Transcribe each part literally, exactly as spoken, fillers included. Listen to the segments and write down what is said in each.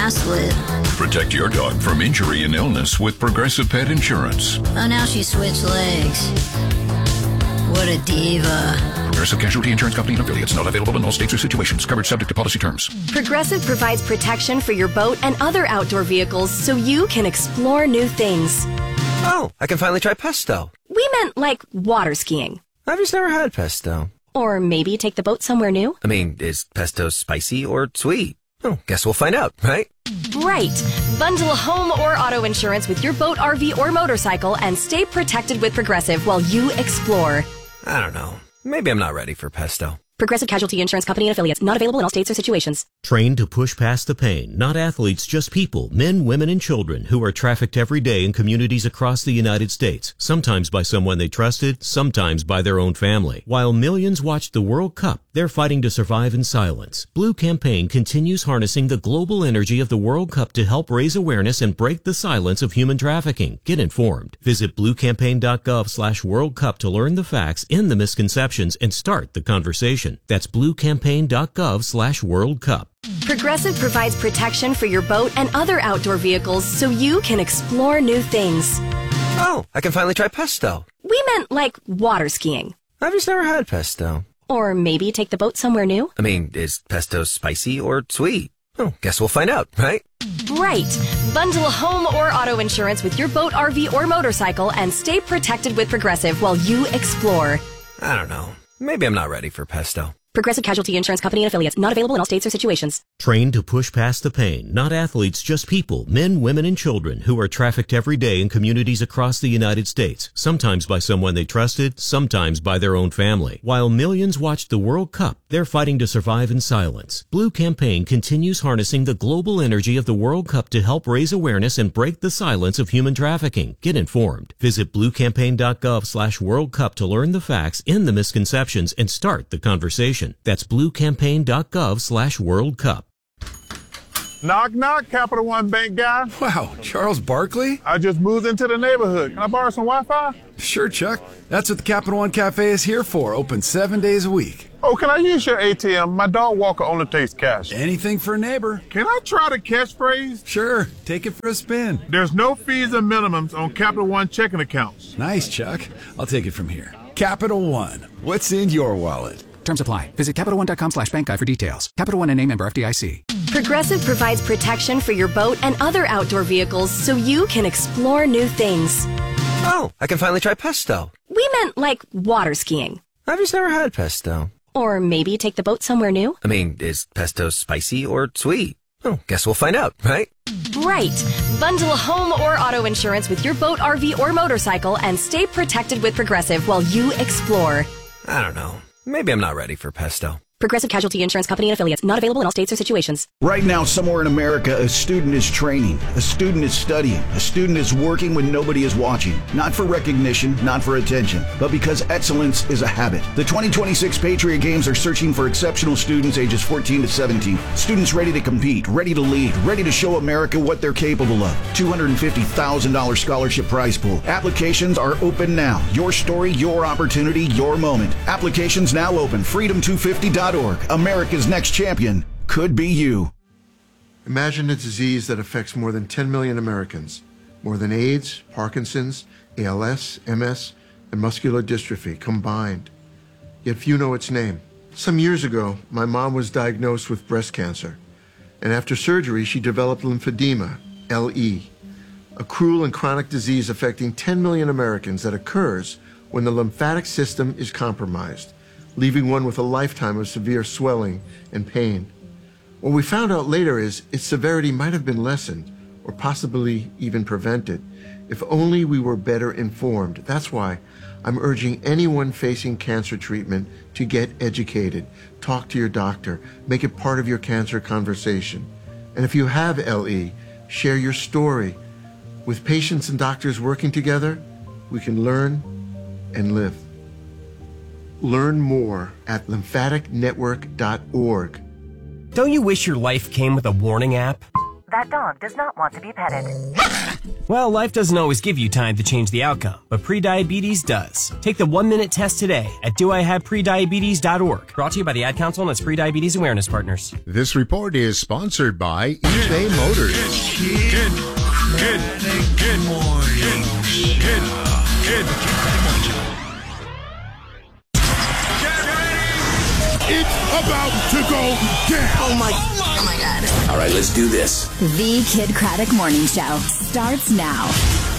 slid. Protect your dog from injury and illness with Progressive Pet Insurance. Oh, now she switched legs. What a diva. Progressive Casualty Insurance Company and affiliates. Not available in all states or situations. Coverage subject to policy terms. Progressive provides protection for your boat and other outdoor vehicles so you can explore new things. Oh, I can finally try pesto. We meant like water skiing. I've just never had pesto. Or maybe take the boat somewhere new. I mean, is pesto spicy or sweet? Oh, guess we'll find out, right? Right. Bundle home or auto insurance with your boat, R V, or motorcycle and stay protected with Progressive while you explore. I don't know. Maybe I'm not ready for pesto. Progressive Casualty Insurance Company and affiliates. Not available in all states or situations. Trained to push past the pain. Not athletes, just people, men, women, and children who are trafficked every day in communities across the United States. Sometimes by someone they trusted, sometimes by their own family. While millions watched the World Cup, they're fighting to survive in silence. Blue Campaign continues harnessing the global energy of the World Cup to help raise awareness and break the silence of human trafficking. Get informed. Visit bluecampaign.gov slash World Cup to learn the facts, end the misconceptions, and start the conversation. That's bluecampaign.gov slash World Cup. Progressive provides protection for your boat and other outdoor vehicles so you can explore new things. Oh, I can finally try pesto. We meant like water skiing. I've just never had pesto. Or maybe take the boat somewhere new. I mean, is pesto spicy or sweet? Oh, guess we'll find out, right? Right. Bundle home or auto insurance with your boat, R V, or motorcycle and stay protected with Progressive while you explore. I don't know. Maybe I'm not ready for pesto. Progressive Casualty Insurance Company and affiliates. Not available in all states or situations. Trained to push past the pain. Not athletes, just people, men, women, and children who are trafficked every day in communities across the United States. Sometimes by someone they trusted, sometimes by their own family. While millions watched the World Cup, they're fighting to survive in silence. Blue Campaign continues harnessing the global energy of the World Cup to help raise awareness and break the silence of human trafficking. Get informed. Visit bluecampaign.gov slash World Cup to learn the facts, end the misconceptions, and start the conversation. That's bluecampaign.gov slash World Cup. Knock, knock, Capital One Bank guy. Wow, Charles Barkley? I just moved into the neighborhood. Can I borrow some Wi-Fi? Sure, Chuck. That's what the Capital One Cafe is here for, open seven days a week. Oh, can I use your A T M? My dog walker only takes cash. Anything for a neighbor. Can I try the catchphrase? Sure, take it for a spin. There's no fees or minimums on Capital One checking accounts. Nice, Chuck. I'll take it from here. Capital One, what's in your wallet? Terms apply. Visit CapitalOne.com slash bank guide for details. Capital One and a member F D I C. Progressive provides protection for your boat and other outdoor vehicles so you can explore new things. Oh, I can finally try pesto. We meant like water skiing. I've just never had pesto. Or maybe take the boat somewhere new. I mean, is pesto spicy or sweet? Oh, guess we'll find out, right? Right. Bundle home or auto insurance with your boat, R V, or motorcycle and stay protected with Progressive while you explore. I don't know. Maybe I'm not ready for pesto. Progressive Casualty Insurance Company and affiliates. Not available in all states or situations. Right now, somewhere in America, a student is training, a student is studying, a student is working when nobody is watching. Not for recognition, not for attention, but because excellence is a habit. The twenty twenty-six Patriot Games are searching for exceptional students ages fourteen to seventeen. Students ready to compete, ready to lead, ready to show America what they're capable of. two hundred fifty thousand dollars scholarship prize pool. Applications are open now. Your story, your opportunity, your moment. Applications now open. freedom two fifty dot org. America's next champion could be you. Imagine a disease that affects more than ten million Americans. More than AIDS, Parkinson's, A L S, M S, and muscular dystrophy combined. Yet few know its name. Some years ago, my mom was diagnosed with breast cancer. And after surgery, she developed lymphedema, L E, a cruel and chronic disease affecting ten million Americans that occurs when the lymphatic system is compromised, leaving one with a lifetime of severe swelling and pain. What we found out later is its severity might have been lessened or possibly even prevented if only we were better informed. That's why I'm urging anyone facing cancer treatment to get educated. Talk to your doctor. Make it part of your cancer conversation. And if you have L E, share your story. With patients and doctors working together, we can learn and live. Learn more at lymphatic network dot org. Don't you wish your life came with a warning app? that dog does not want to be petted. Well, life doesn't always give you time to change the outcome, but prediabetes does. Take the one-minute test today at do I have prediabetes dot org. Brought to you by the Ad Council and its Prediabetes Awareness Partners. This report is sponsored by eBay Motors. Good, good, good, good morning. Good, good, good morning, Joe. It's about to go down. Oh my, oh my God. All right, let's do this. The Kid Craddock Morning Show starts now.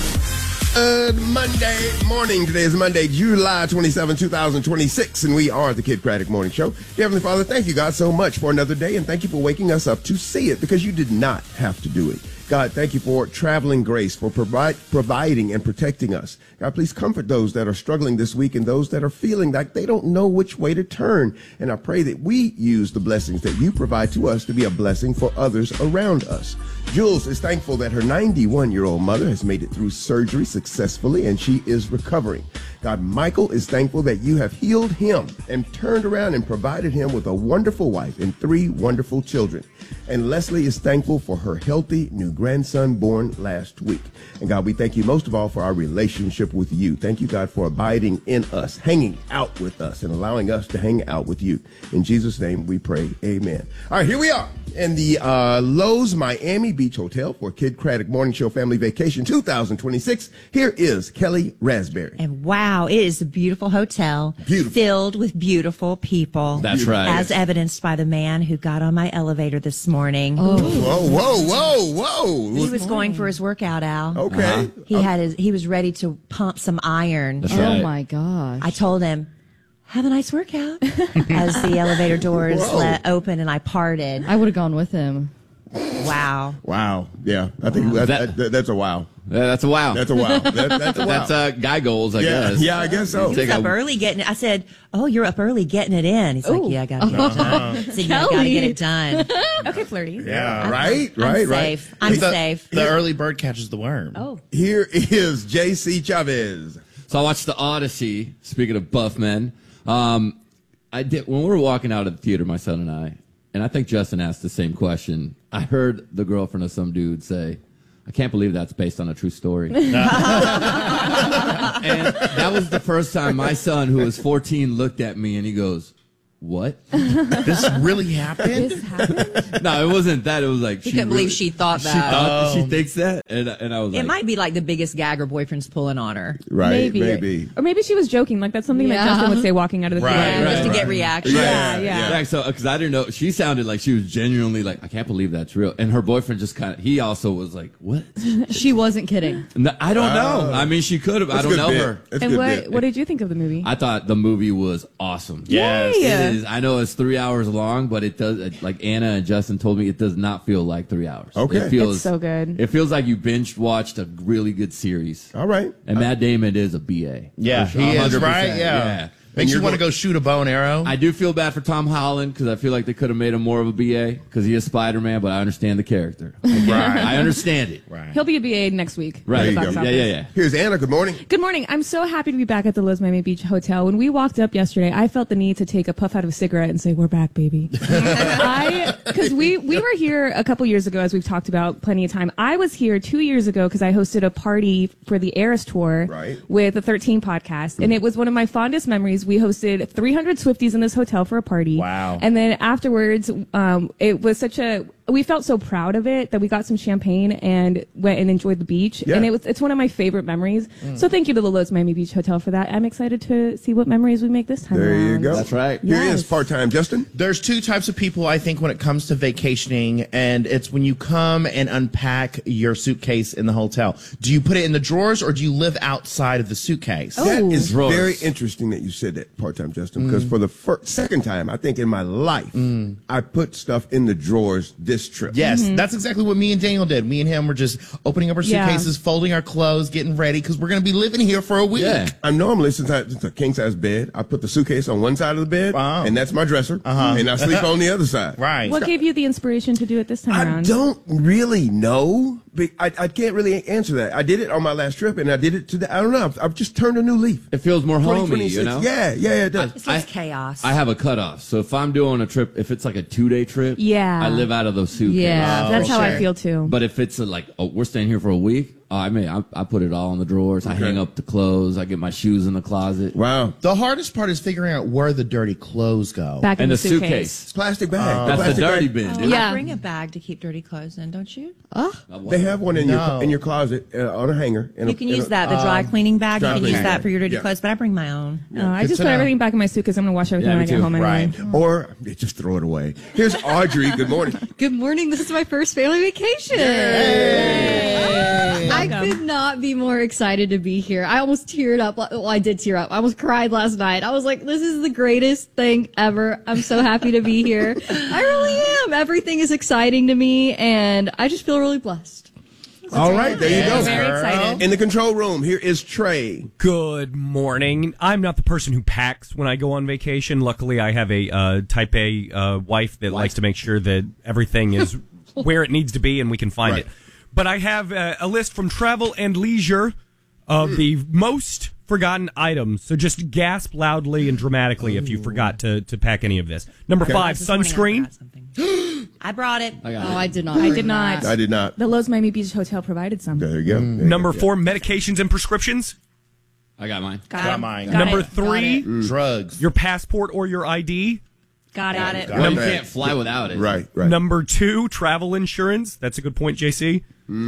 Good Monday morning. Today is Monday, July twenty-seventh, twenty twenty-six, and we are the Kid Craddock Morning Show. Dear Heavenly Father, thank you, God, so much for another day, and thank you for waking us up to see it, because you did not have to do it. God, thank you for traveling grace, for provide, providing and protecting us. God, please comfort those that are struggling this week and those that are feeling like they don't know which way to turn. And I pray that we use the blessings that you provide to us to be a blessing for others around us. Jules is thankful that her ninety-one-year-old mother has made it through surgery successfully and she is recovering. God, Michael is thankful that you have healed him and turned around and provided him with a wonderful wife and three wonderful children. And Leslie is thankful for her healthy new grandson born last week. And God, we thank you most of all for our relationship with you. Thank you, God, for abiding in us, hanging out with us, and allowing us to hang out with you. In Jesus' name we pray, amen. All right, here we are in the uh, Lowe's Miami Beach Hotel for Kid Craddock Morning Show Family Vacation two thousand twenty-six. Here is Kelly Raspberry. And wow, it is a beautiful hotel. Beautiful. Filled with beautiful people. That's right. As evidenced by the man who got on my elevator this morning. Oh. Whoa, whoa, whoa, whoa. He was going for his workout, Al. Okay. Uh-huh. He had his, he was ready to pump some iron. That's Oh right. my gosh. I told him, have a nice workout, as the elevator doors Whoa. let open and I parted. I would have gone with him. Wow. Wow. Yeah, I think Wow. that, that, that's a wow. Yeah, that's a wow. That's a wow. That, that's a wow. That's uh, guy goals, I yeah, guess. yeah, I guess so. He was Take up a- early getting it. I said, oh, you're up early getting it in. He's Ooh. like, yeah, I got to get it done. I said, yeah, I got to get it done. Okay, flirty. Yeah, I'm- right, I'm right, right. safe. I'm the, safe. The early bird catches the worm. Oh. Here is J C Chavez. So I watched The Odyssey, speaking of buff men. Um, I did when we were walking out of the theater, my son and I, and I think Justin asked the same question. I heard the girlfriend of some dude say, I can't believe that's based on a true story. And that was the first time my son, who was fourteen, looked at me and he goes, what? This really happened? This happened? No, it wasn't that. It was like He she couldn't really- believe she thought She that. thought Oh. she thinks that, and and I was It like, might be like the biggest gag her boyfriend's pulling on her. Right, maybe. maybe. Or maybe she was joking. Like, that's something Yeah. that Justin would say walking out of the Right, theater. right, Just to right. get reaction. Yeah, yeah. Yeah, so because I didn't know, she sounded like she was genuinely like, I can't believe that's real, and her boyfriend just kind of, he also was like, what? She wasn't kidding. No, I don't know. Oh. I mean, she could have. I That's don't a good know bit. her. That's a And good what bit. what did you think of the movie? I thought the movie was awesome. Yes. Yay. It is, I know it's three hours long, but it does, like Anna and Justin told me, it does not feel like three hours. Okay. It feels It's so good. It feels like you binge watched a really good series. All right. And Matt Damon is a B A. Yeah, For sure. he is, one hundred percent. right? Yeah. yeah. Makes you you're want to go- go shoot a bow and arrow. I do feel bad for Tom Holland because I feel like they could have made him more of a B A because he is Spider-Man, but I understand the character. I get it. Right. I understand it. Right. He'll be a B A next week. Right. at the There you box go. Yeah, office. yeah, yeah. Here's Anna. Good morning. Good morning. I'm so happy to be back at the Lowe's Miami Beach Hotel. When we walked up yesterday, I felt the need to take a puff out of a cigarette and say, "We're back, baby." I because we we were here a couple years ago, as we've talked about plenty of time. I was here two years ago because I hosted a party for the Eras Tour Right. with the thirteen podcast, and it was one of my fondest memories. We hosted three hundred Swifties in this hotel for a party. Wow. And then afterwards, um, it was such a we felt so proud of it that we got some champagne and went and enjoyed the beach. Yeah. And it was it's one of my favorite memories. Mm. So thank you to the Lowe's Miami Beach Hotel for that. I'm excited to see what memories we make this time There you around. go. That's right. Here Yes. is part-time Justin. There's two types of people, I think, when it comes to vacationing, and it's when you come and unpack your suitcase in the hotel. Do you put it in the drawers, or do you live outside of the suitcase? That is Drawers. very interesting that you said that, part-time Justin, because for the first, second time, I think in my life, I put stuff in the drawers this trip. Yes, that's exactly what me and Daniel did. Me and him were just opening up our Yeah. suitcases, folding our clothes, getting ready, because we're going to be living here for a week. Yeah. I'm normally, since I, it's a king-size bed, I put the suitcase on one side of the bed, Wow. and that's my dresser, Uh-huh. and I sleep on the other side. Right. What gave you the inspiration to do it this time I around? don't really know, Be- I, I can't really answer that. I did it on my last trip, and I did it today. I don't know. I've, I've just turned a new leaf. It feels more homey, you know? Yeah, yeah, yeah, it does. It's less chaos. I have a cutoff. So if I'm doing a trip, if it's like a two-day trip, Yeah. I live out of those suitcases. Yeah, that's how I feel too. But if it's a, like, oh, we're staying here for a week, oh, I mean, I, I put it all in the drawers. I Okay. hang up the clothes. I get my shoes in the closet. Wow. The hardest part is figuring out where the dirty clothes go. Back in And the the suitcase. suitcase. Plastic bag. Oh. The That's plastic the dirty bag. bin, Oh, dude. yeah. Yeah. Bring a bag to keep dirty clothes in, don't you? They have one in No. your in your closet uh, on a hanger. In You a, can in use a, that, the dry um, cleaning bag. You dry can use cleaning that bag. for your dirty Yeah. clothes, but I bring my own. Oh, I Good just to put know. everything back in my suitcase. I'm gonna wash everything Yeah, when I me get too. home anyway. Right. Or just throw it away. Here's Audrey. Good morning. Good morning. This is my first family vacation. I could not be more excited to be here. I almost teared up. Well, I did tear up. I almost cried last night. I was like, this is the greatest thing ever. I'm so happy to be here. I really am. Everything is exciting to me, and I just feel really blessed. All right, there you go. Very excited. In the control room, here is Trey. Good morning. I'm not the person who packs when I go on vacation. Luckily, I have a uh, type A uh, wife that likes to make sure that everything is where it needs to be and we can find Right. it. But I have uh, a list from Travel and Leisure of the most forgotten items. So just gasp loudly and dramatically if you forgot to, to pack any of this. Number Okay. five, This morning I sunscreen. forgot something. I brought it. I got Oh, it. I did not. I did not. I did not. The Los Miami Beach Hotel provided some. There you go. There you Number go. four, medications and prescriptions. I got mine. Got, Got it. mine. Got Number it. three, Drugs. your passport or your I D. Got it. Got it. Got Well, you that. can't fly without it. Right, right. Number two, travel insurance. That's a good point, J C.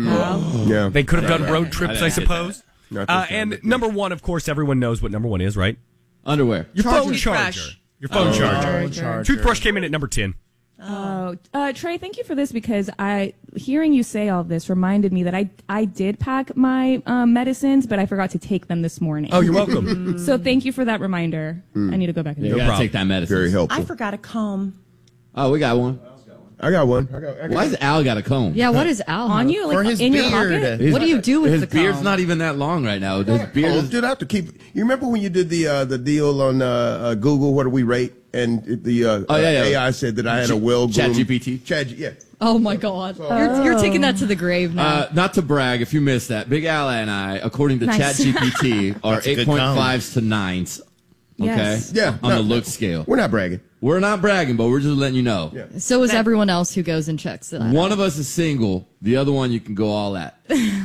Yeah. They could have done Right, road right. trips, I I didn't get suppose. Not Uh, this time, and but- number one, of course, everyone knows what number one is, right? Underwear. Your Charger. phone charger. Toothbrush. Your phone Oh. charger. Charger. Toothbrush came in at number ten. Oh, uh, Trey, thank you for this because I, hearing you say all of this reminded me that I, I did pack my um, medicines, but I forgot to take them this morning. Oh, you're welcome. So thank you for that reminder. I need to go back and You do gotta that. take that medicine. Very helpful. I forgot a comb. Oh, we got one. I got one. I got, I got Why does Al got a comb? Yeah, what is Al? On you, like For his in your beard. pocket. His- What do you do with His the beard's comb? not even that long right now. His beard is. Hold it up to keep. You remember when you did the uh, the deal on uh, uh, Google? What do we rate? And it- the uh, Oh, yeah, yeah. A I said that I had a well Chat groomed- G P T? Chat, G- yeah. Oh my God, you're, you're taking that to the grave now. Uh, not to brag, if you missed that, Big Al and I, according to Nice. ChatGPT, are That's a good eight point fives to nines. Okay? Yes. Yeah, On no, the look no. scale. We're not bragging. We're not bragging, but we're just letting you know. Yeah. so is everyone else who goes and checks that. One of us is single, the other one you can go all at.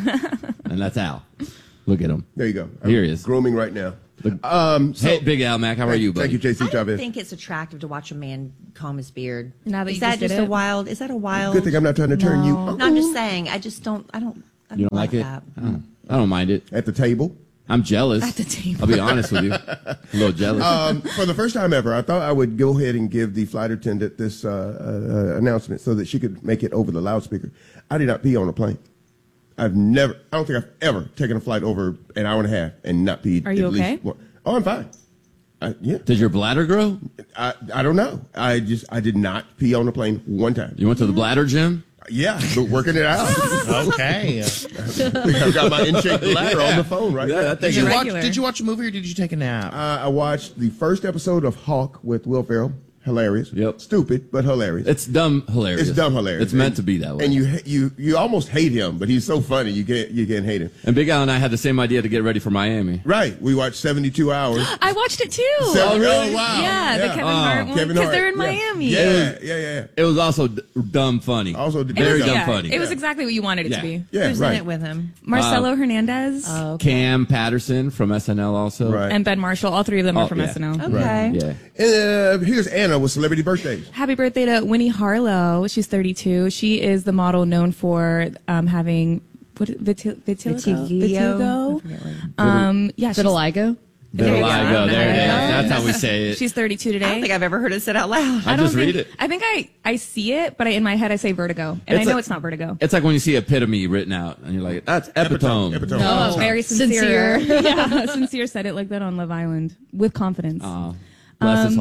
And that's Al. Look at him. There you go. Here he is. Grooming right now. Um, so, Hey, Big Al Mac, how are you, buddy? Thank you, J C I don't Chavez. think it's attractive to watch a man comb his beard. Now that is you that just did just a it? wild? Is that a wild? Good thing I'm not trying to turn you No. No, I'm just saying. I just don't. I don't. I don't You don't like it? that. I don't, I don't mind it. at the table. I'm jealous. At the table. I'll be honest with you. A little jealous. Um, for the first time ever, I thought I would go ahead and give the flight attendant this uh, uh, announcement so that she could make it over the loudspeaker. I did not pee on a plane. I've never, I don't think I've ever taken a flight over an hour and a half and not peed. Are you at okay? least one. Oh, I'm fine. I, yeah. Did your bladder grow? I, I don't know. I just, I did not pee on the plane one time. You went to the bladder gym? Yeah, but working it out. Okay. I've got my in-shape bladder on the phone right Yeah, now. that Did thing you is- watch? Did you watch a movie or did you take a nap? Uh, I watched the first episode of Hawk with Will Ferrell. Hilarious. Yep. Stupid, but hilarious. It's dumb hilarious. It's dumb hilarious. It's meant And- to be that way. And you you you almost hate him, but he's so funny you can't you can't hate him. And Big Al and I had the same idea to get ready for Miami. Right. We watched seventy-two hours. I watched it too. Seven- oh, wow. Yeah, the Kevin Oh. Hart one. Kevin Because Hart. they're in Yeah. Miami. Yeah, yeah, yeah, yeah. It was also d- dumb funny. Also, It very was, dumb yeah, funny. It was exactly what you wanted it Yeah. to be. Yeah, Who's right. in it with him? Marcelo Uh, Hernandez Oh, okay. Cam Patterson from S N L also. Right. and Ben Marshall. All three of them Oh, are from yeah. S N L. Okay. Yeah. And uh, here's Anna with celebrity birthdays. Happy birthday to Winnie Harlow. She's thirty-two. She is the model known for um, having what vitil- vitiligo. Vitiligo. Vitiligo. Um, yeah, she's- Vitiligo? There you go. There it is. Yeah. That's how we say it. She's thirty-two today. I don't think I've ever heard it said out loud. I don't just read think- it. I think I, I see it, but I, in my head I say vertigo, and It's I know like- it's not vertigo. It's like when you see epitome written out, and you're like, "That's epitome." Epitome. No, very sincere. Sincere. yeah, sincere said it like that on Love Island with confidence. Aw, bless his Um, heart.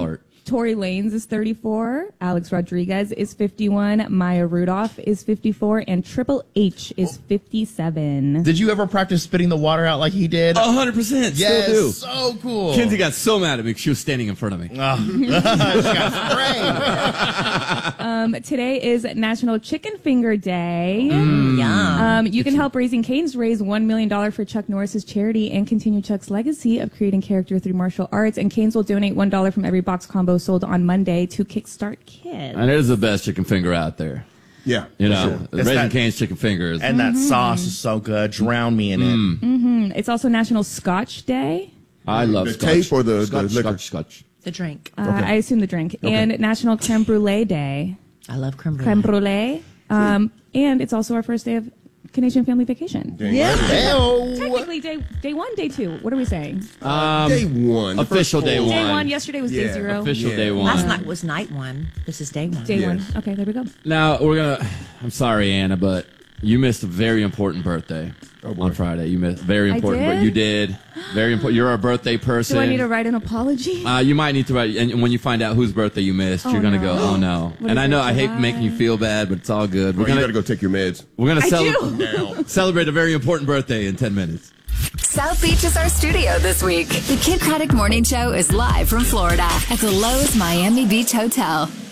Tory Lanez is thirty-four. Alex Rodriguez is fifty-one. Maya Rudolph is fifty-four. And Triple H is fifty-seven. Did you ever practice spitting the water out like he did? A hundred percent. Yes, Still do. so cool. Kenzie got so mad at me because she was standing in front of me. Oh. She got sprayed. um, today is National Chicken Finger Day. Mm, yum. Um, you can help Raising Cane's raise one million dollars for Chuck Norris's charity and continue Chuck's legacy of creating character through martial arts. And Cane's will donate one dollar from every box combo sold on Monday to Kickstart Kids. And it is the best chicken finger out there. Yeah. You know, sure. the It's Raising that- Cane's chicken fingers. And that Mhm. sauce is so good. Drown me in Mm. it. hmm It's also National Scotch Day. I love The scotch. tape or the- the scotch, liquor? scotch, scotch. The drink. Uh, I assume the drink. And National Creme Brulee Day. I love creme brulee. Creme Brulee. Um, and it's also our first day of Canadian family vacation. Yeah. Technically, day day one, day two. What are we saying? Um, Day one. the official first day full- one. Day one. Yesterday was day Yeah, zero. Official Yeah. day one. Last night was night one. This is day one. Day Yes. one. Okay, there we go. Now we're gonna. I'm sorry, Anna, but you missed a very important birthday Oh, boy. on Friday. You missed very I important. did? bir- You did very important. You're a birthday person. Do I need to write an apology? Uh, you might need to write, and when you find out whose birthday you missed, Oh, you're gonna no. go, "Oh no!" What And is I know it, I hate July? making you feel bad, but it's all good. We're Well, you gonna gotta go take your meds. we're gonna I cel- do. celebrate a very important birthday in ten minutes. South Beach is our studio this week. The Kid Craddock Morning Show is live from Florida at the Lowe's Miami Beach Hotel.